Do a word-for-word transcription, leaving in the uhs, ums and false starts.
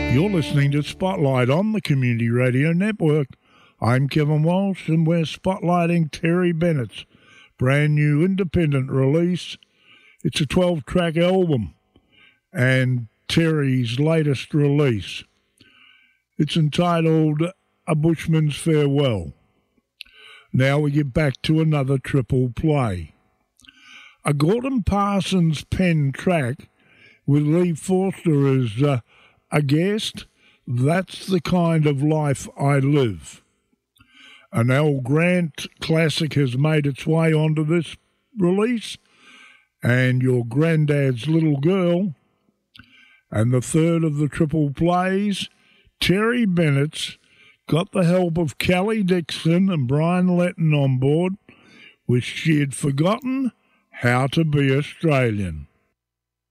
You're listening to Spotlight on the Community Radio Network. I'm Kevin Walsh, and we're spotlighting Terry Bennett's brand new independent release. It's a twelve-track album, and Terry's latest release. It's entitled A Bushman's Farewell. Now we get back to another triple play. A Gordon Parsons pen track with Lee Forster as uh, a guest. That's the kind of life I live. An Al Grant classic has made its way onto this release, and Your Granddad's Little Girl. And the third of the triple plays, Terry Bennett's got the help of Kelly Dixon and Brian Letton on board, which she had forgotten how to be Australian.